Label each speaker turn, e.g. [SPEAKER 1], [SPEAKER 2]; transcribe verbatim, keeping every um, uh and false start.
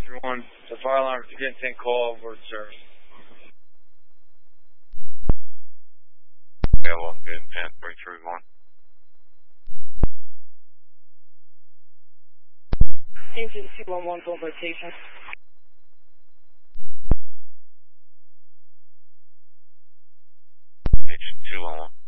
[SPEAKER 1] three one. The fire alarm is getting ten call over service.
[SPEAKER 2] Yeah, well, good. ten three three one.
[SPEAKER 3] Engine two one one full rotation.
[SPEAKER 2] Engine two one one.